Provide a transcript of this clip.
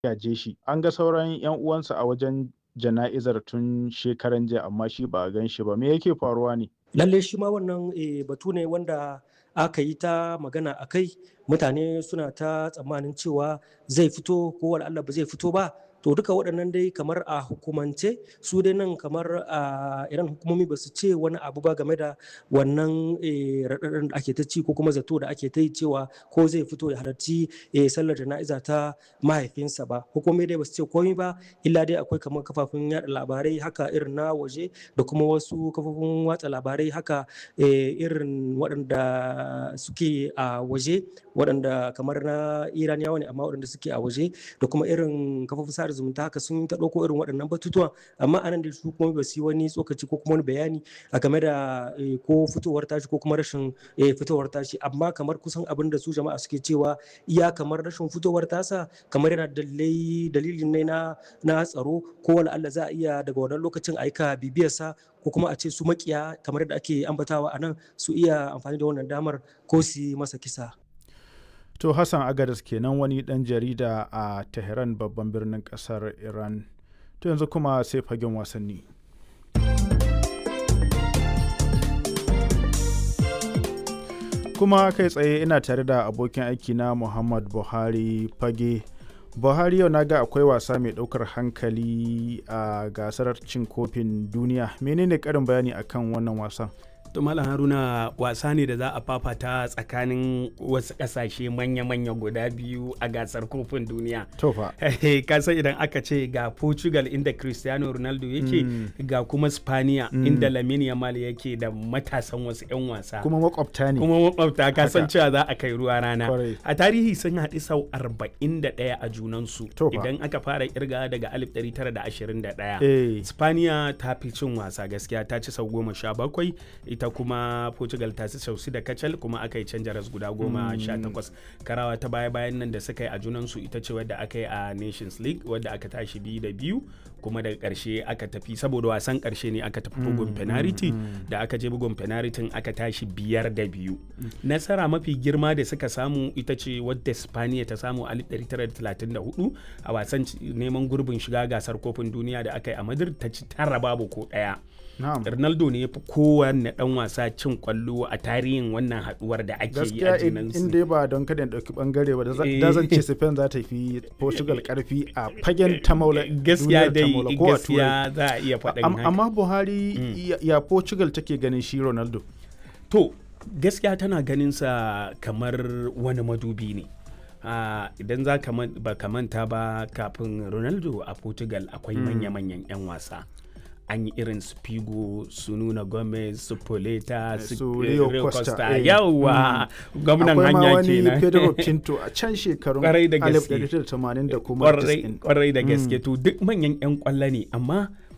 gaje shi. An ga sauran 'yan uwansa a wajen jana'izar tun shekaran jiya amma shi ba a gan shi ba. Me yake faruwa ne? Lalle shi ma wannan batu ne wanda aka yi ta magana a kai. Mutane suna ta tsammanin cewa zai fito ko wala Allah ba zai fito ba. To duka waɗannan dai kamar a hukumance su dai nan kamar idan hukumomi ba su ce wani abu ba game da wannan raɗaɗin da ake ta ci ko kuma zato da ake ta yi cewa ko zai fito ya halarci sallar jana'iza ta mahaifinsa ba. Hukumomi dai ba su ce komai ba, illa dai akwai kamar kafafen yaɗa labarai haka irin na waje da kuma wasu kafofin watsa labarai haka irin waɗanda suke a waje, waɗanda kamar na Iraniyawa ne amma waɗanda suke a waje, da kuma irin kafofin sada zumunta haka sun ta ɗauko irin waɗannan batutuwan. Amma anan da su kuma ba su yi wani tsokaci ko kuma wani bayani a game da ko fitowar tashi ko kuma rashin fitowar tashi. Amma kamar kusan abin da su jama'a suke cewa iya kamar rashin fitowar tasa kamar yana dalilin ne na tsaro, ko wala Allah za a iya daga wannan lokacin aika bibiyarsa, ko kuma a ce su makiya kamar da ake ambatawa a nan su iya amfani da wannan damar ko su yi masa kisa. To Hassan Agadas kenan, wani ɗan jarida a Tehran, babban birnin ƙasar Iran. To yanzu kuma sai fagen wasanni. Kuma kai tsaye ina tare da abokin aiki na Muhammad Buhari Fage. Buhari, yau na ga akwai wasa mai ɗaukar hankali a gasar cin kofin duniya. Menene ƙarin bayani akan wannan wasan? To Malam Haruna, wasa ne da za a fafata tsakanin wasu ƙasashe manya-manya guda biyu a gasar kofin duniya. Tofa. Kasan idan aka ce ga Portugal inda Cristiano Ronaldo yake, ga kuma Spaniya inda Lamine Yamal yake da matasan wasu 'yan wasa. Kuma makwabta ne. Kuma makwabta, kasan cewa za a kai ruwa rana. A tarihi sun haɗu sau 41 a junansu. Idan aka fara kirga daga 1921. Spaniya ta fi cin wasa gaskiya, ta ci sau 17. Ita kuma Portugal ta ci sau 6 da kacal, kuma aka yi canja ras guda 18. Karawa ta baya-bayan nan da suka yi a junansu ita ce wadda aka yi a Nations League, wadda aka tashi 2-2, kuma daga ƙarshe aka tafi, saboda wasan ƙarshe ne aka tafi bugun penalty, da aka je bugun penalty aka tashi 5-2. Nasara mafi girma da suka samu ita ce wadda Spaniya ta samu a 1934 a wasan neman gurbin shiga gasar kofin duniya da aka yi a Madrid, ta ci 9 babu ko ɗaya. Ronaldo ne ya fi kowanne dan wasa cin kwallo a tarihin wannan haduwar da ake yi a junansu. In dai ba don kada dauki bangare ba, da zan ce Spain za ta fi Portugal karfi a fagen ta maula. Gaskiya za a iya faɗin haka. Amma Buhari, ya Portugal take ganin shi Ronaldo? To gaskiya tana ganin sa kamar wani madubi ne. Idan za ka manta ba, kafin Ronaldo a Portugal akwai manya-manyan 'yan wasa. An yi irin su Figo, su Nuno Gomez, su Poleta, su Rio Costa. Yawwa, gwamnan hanya kenan. Akwai ma wani Pedro Pinto a can shekarun 1980 da kuma 90. Kwarai da gaske. To duk manyan 'yan kwallo ne, amma